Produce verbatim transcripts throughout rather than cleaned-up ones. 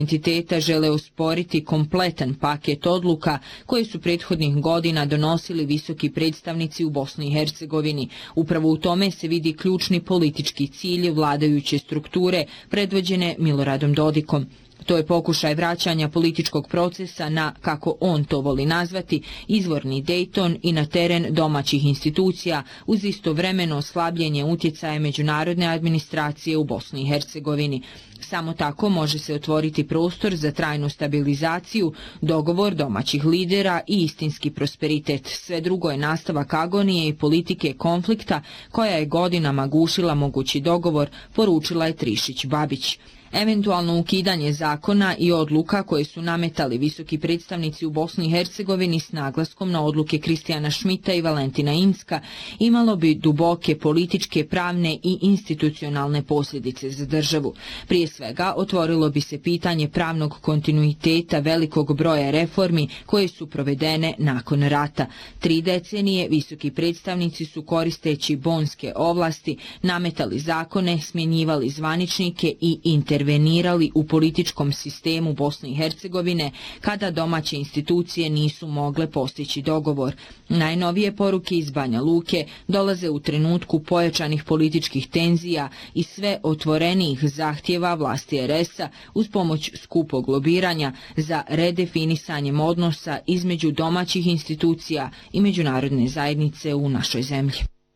entiteta žele osporiti kompletan paket odluka koje su prethodnih godina donosili visoki predstavnici u Bosni i Hercegovini. Upravo u tome se vidi ključni politički cilj vladajuće strukture predvođene Miloradom Dodikom. To je pokušaj vraćanja političkog procesa na, kako on to voli nazvati, izvorni Dayton i na teren domaćih institucija uz istovremeno slabljenje utjecaja međunarodne administracije u Bosni i Hercegovini. Samo tako može se otvoriti prostor za trajnu stabilizaciju, dogovor domaćih lidera i istinski prosperitet. Sve drugo je nastavak agonije i politike konflikta koja je godinama gušila mogući dogovor, poručila je Trišić-Babić. Eventualno ukidanje zakona i odluka koje su nametali visoki predstavnici u Bosni i Hercegovini s naglaskom na odluke Kristijana Šmita i Valentina Incka imalo bi duboke političke, pravne i institucionalne posljedice za državu. Prije svega, otvorilo bi se pitanje pravnog kontinuiteta velikog broja reformi koje su provedene nakon rata. Tri decenije visoki predstavnici su koristeći bonske ovlasti nametali zakone, smjenjivali zvaničnike i intervenirali intervenirali u političkom sistemu Bosne i Hercegovine kada domaće institucije nisu mogle postići dogovor. Najnovije poruke iz Banja Luke dolaze u trenutku pojačanih političkih tenzija i sve otvorenijih zahtjeva vlasti er es a uz pomoć skupog lobiranja za redefinisanjem odnosa između domaćih institucija i međunarodne zajednice u našoj zemlji.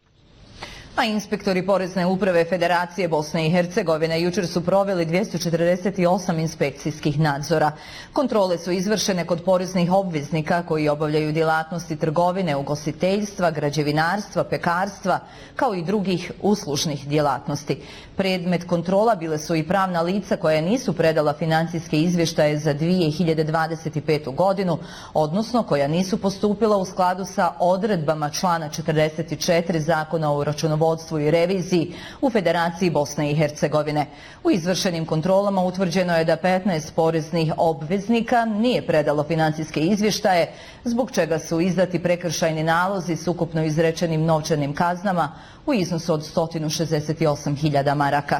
A inspektori Porezne uprave Federacije Bosne i Hercegovine jučer su proveli dvjesto četrdeset osam inspekcijskih nadzora. Kontrole su izvršene kod poreznih obveznika koji obavljaju djelatnosti trgovine, ugostiteljstva, građevinarstva, pekarstva, kao i drugih uslužnih djelatnosti. Predmet kontrola bile su i pravna lica koja nisu predala financijske izvještaje za dvije hiljade dvadeset petu godinu, odnosno koja nisu postupila u skladu sa odredbama člana četrdeset četiri Zakona o računovodstvu i reviziji u Federaciji Bosne i Hercegovine. U izvršenim kontrolama utvrđeno je da petnaest poreznih obveznika nije predalo financijske izvještaje, zbog čega su izdati prekršajni nalozi s ukupno izrečenim novčanim kaznama u iznosu od sto šezdeset osam hiljada maraka.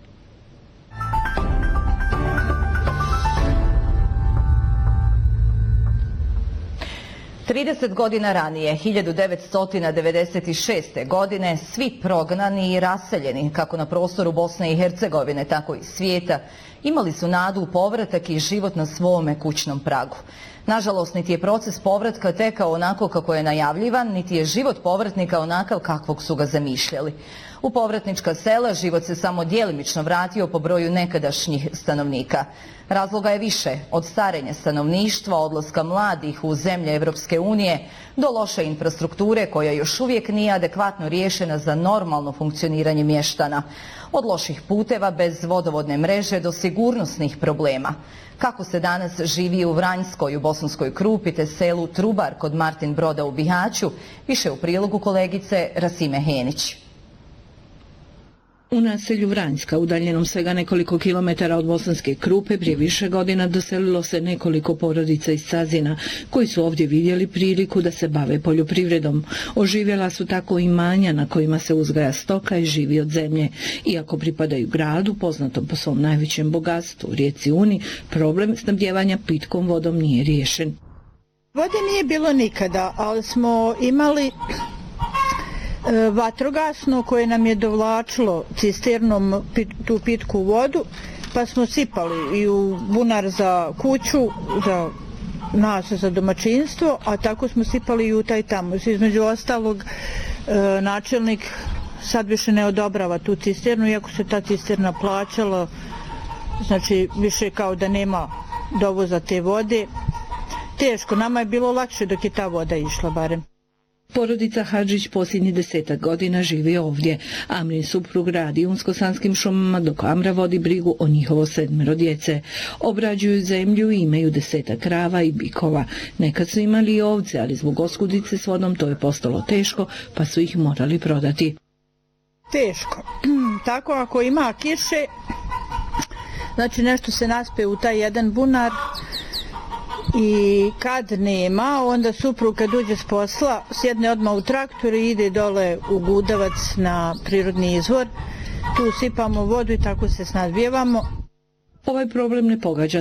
trideset godina ranije, hiljadu devetsto devedeset šeste. godine, svi prognani i raseljeni, kako na prostoru Bosne i Hercegovine, tako i svijeta, imali su nadu u povratak i život na svome kućnom pragu. Nažalost, niti je proces povratka tekao onako kako je najavljivan, niti je život povratnika onakav kakvog su ga zamišljali. U povratnička sela život se samo djelimično vratio po broju nekadašnjih stanovnika. Razloga je više, od starenja stanovništva, odlaska mladih u zemlje Evropske unije, do loše infrastrukture koja još uvijek nije adekvatno riješena za normalno funkcioniranje mještana. Od loših puteva bez vodovodne mreže do sigurnosnih problema. Kako se danas živi u Vranjskoj, u Bosanskoj Krupi te selu Trubar kod Martin Broda u Bihaću, više u prilogu kolegice Rasime Henić. U naselju Vranjska, udaljenom svega nekoliko kilometara od Bosanske Krupe, prije više godina doselilo se nekoliko porodica iz Sazina, koji su ovdje vidjeli priliku da se bave poljoprivredom. Oživjela su tako imanja na kojima se uzgaja stoka i živi od zemlje. Iako pripadaju gradu, poznatom po svom najvećem bogatstvu, rijeci Uni, problem snabdjevanja pitkom vodom nije riješen. Vode nije bilo nikada, ali smo imali vatrogasno koje nam je dovlačilo cisternom tu pitku vodu, pa smo sipali i u bunar za kuću, za nas, za domaćinstvo, a tako smo sipali i u taj tamo. Između ostalog, načelnik sad više ne odobrava tu cisternu, iako se ta cisterna plaćala, znači više kao da nema dovoza te vode. Teško, nama je bilo lakše dok je ta voda išla barem. Porodica Hadžić posljednjih desetak godina živi ovdje. Amrin suprug radi u Unsko-Sanskim šumama, dok Amra vodi brigu o njihovo sedmero djece. Obrađuju zemlju i imaju desetak krava i bikova. Nekad su imali i ovce, ali zbog oskudice s vodom to je postalo teško, pa su ih morali prodati. Teško. Tako ako ima kiše, znači nešto se naspe u taj jedan bunar, i kad nema, onda suprug kad uđe s posla sjedne odmah u traktor i ide dole u Gudavac na prirodni izvor. Tu sipamo vodu i tako se snadbijevamo. Ovaj problem ne pogađa